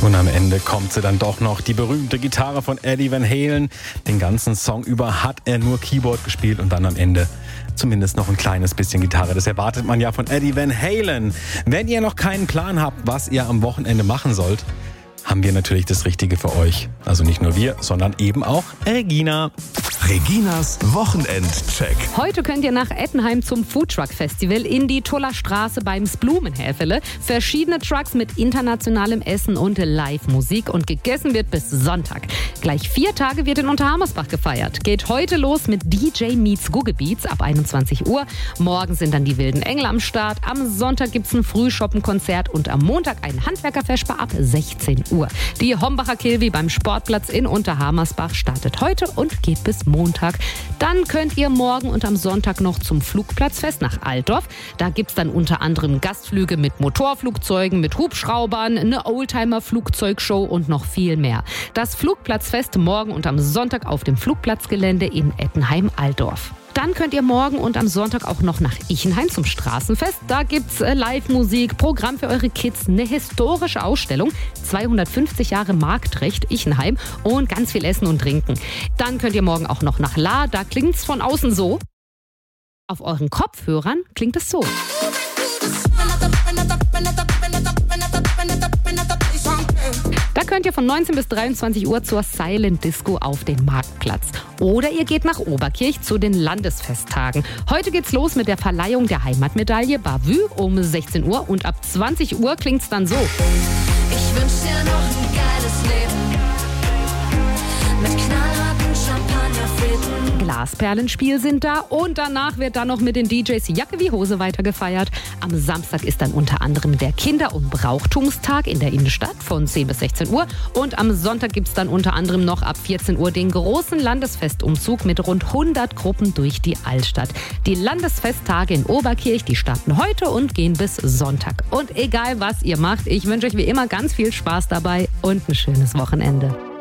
Und am Ende kommt sie dann doch noch, die berühmte Gitarre von Eddie Van Halen. Den ganzen Song über hat er nur Keyboard gespielt und dann am Ende zumindest noch ein kleines bisschen Gitarre. Das erwartet man ja von Eddie Van Halen. Wenn ihr noch keinen Plan habt, was ihr am Wochenende machen sollt, haben wir natürlich das Richtige für euch. Also nicht nur wir, sondern eben auch Regina. Reginas Wochenendcheck. Heute könnt ihr nach Ettenheim zum Foodtruck-Festival in die Tuller Straße beim Blumenhäfele. Verschiedene Trucks mit internationalem Essen und Live-Musik und gegessen wird bis Sonntag. Gleich 4 Tage wird in Unterhammersbach gefeiert. Geht heute los mit DJ Meets Guggebeats ab 21 Uhr. Morgen sind dann die Wilden Engel am Start. Am Sonntag gibt's ein Frühschoppenkonzert und am Montag ein Handwerkerfesper ab 16 Uhr. Die Hombacher Kilby beim Sportplatz in Unterhammersbach startet heute und geht bis Montag. Dann könnt ihr morgen und am Sonntag noch zum Flugplatzfest nach Altdorf. Da gibt's dann unter anderem Gastflüge mit Motorflugzeugen, mit Hubschraubern, eine Oldtimer-Flugzeugshow und noch viel mehr. Das Flugplatzfest morgen und am Sonntag auf dem Flugplatzgelände in Ettenheim-Altdorf. Dann könnt ihr morgen und am Sonntag auch noch nach Ichenheim zum Straßenfest. Da gibt's Live-Musik, Programm für eure Kids, eine historische Ausstellung, 250 Jahre Marktrecht Ichenheim und ganz viel Essen und Trinken. Dann könnt ihr morgen auch noch nach Lahr, da klingt's von außen so. Auf euren Kopfhörern klingt es so. Da könnt ihr von 19 bis 23 Uhr zur Silent Disco auf den Marktplatz. Oder ihr geht nach Oberkirch zu den Landesfesttagen. Heute geht's los mit der Verleihung der Heimatmedaille Bavü um 16 Uhr und ab 20 Uhr klingt's dann so. Ich wünsch dir noch ein geiles Leben mit knallharten Champagnerfäden. Glasperlenspiel sind da und danach wird dann noch mit den DJs Jacke wie Hose weitergefeiert. Am Samstag ist dann unter anderem der Kinder- und Brauchtumstag in der Innenstadt von 10 bis 16 Uhr und am Sonntag gibt's dann unter anderem noch ab 14 Uhr den großen Landesfestumzug mit rund 100 Gruppen durch die Altstadt. Die Landesfesttage in Oberkirch, die starten heute und gehen bis Sonntag. Und egal was ihr macht, ich wünsche euch wie immer ganz viel Spaß dabei und ein schönes Wochenende.